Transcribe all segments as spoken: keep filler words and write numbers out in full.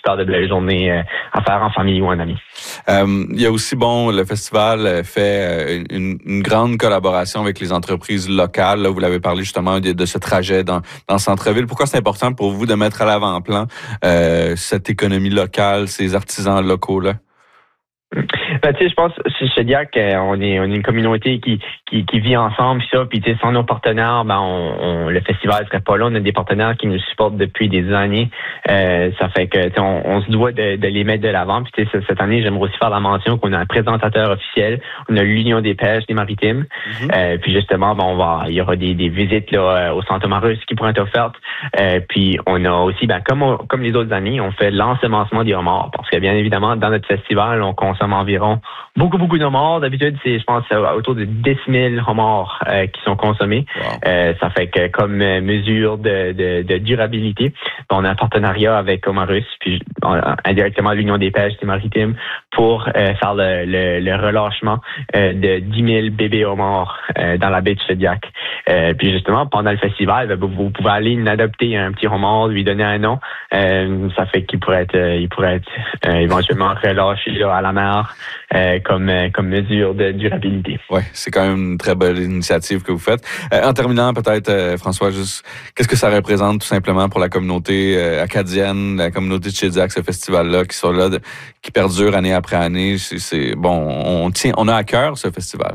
faire de belles journées euh, à faire en famille ou en amis. Euh, il y a aussi, bon, le festival fait une, une grande collaboration avec les entreprises locales. Là, vous l'avez parlé justement de, de ce trajet dans, dans le centre-ville. Pourquoi c'est important pour vous de mettre à l'avant-plan euh, cette économie locale, ces artisans locaux-là? Ben, tu sais, je pense, chez Chediac, on est, on est une communauté qui, qui, qui vit ensemble, ça. Puis, tu sais, sans nos partenaires, ben, on, on, le festival serait pas là. On a des partenaires qui nous supportent depuis des années. Euh, ça fait que, tu sais, on, on se doit de, de les mettre de l'avant. Puis, tu sais, cette année, j'aimerais aussi faire la mention qu'on a un présentateur officiel. On a l'Union des pêches des maritimes. Mm-hmm. Euh, puis, justement, ben, on va, il y aura des, des visites, là, au Centre Marus qui pourraient être offertes. Euh, puis, on a aussi, ben, comme, on, comme les autres années, on fait l'ensemencement des homards. Parce que, bien évidemment, dans notre festival, on consomme environ beaucoup, beaucoup de homards. D'habitude, c'est, je pense, autour de dix mille homards euh, qui sont consommés. Wow. Euh, ça fait que comme mesure de, de, de durabilité, on a un partenariat avec Omarus, puis indirectement l'Union des pêches des maritimes, pour euh, faire le, le, le relâchement euh, de dix mille bébés homards euh, dans la baie de Chediac. Euh, puis justement, pendant le festival, ben, vous, vous pouvez aller adopter un petit homard, lui donner un nom. Euh, ça fait qu'il pourrait être, il pourrait être euh, éventuellement relâché là, à la mer euh, comme, euh, comme mesure de durabilité. Oui, c'est quand même une très belle initiative que vous faites. Euh, en terminant, peut-être, euh, François, juste qu'est-ce que ça représente tout simplement pour la communauté euh, acadienne, la communauté de Chediac, ce festival-là, qui sont là, de, qui perdure année après année. C'est, c'est bon, on tient, on a à cœur ce festival.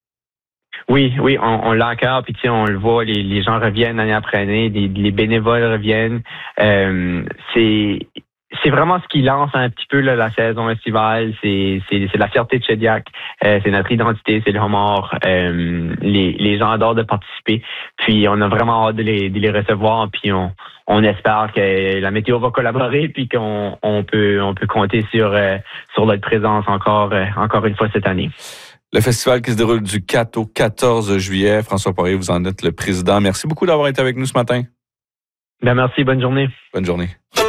Oui, oui, on, on l'a à cœur, puis tu sais, on le voit, les, les gens reviennent année après année, les, les bénévoles reviennent. Euh, c'est c'est vraiment ce qui lance un petit peu là, la saison estivale. C'est c'est c'est la fierté de Chediac, euh, c'est notre identité, c'est le homard. Euh, les les gens adorent de participer, puis on a vraiment hâte de les de les recevoir, puis on on espère que la météo va collaborer, puis qu'on on peut on peut compter sur euh, sur notre présence encore euh, encore une fois cette année. Le festival qui se déroule du quatre au quatorze juillet. François Poirier, vous en êtes le président. Merci beaucoup d'avoir été avec nous ce matin. Ben merci, bonne journée. Bonne journée.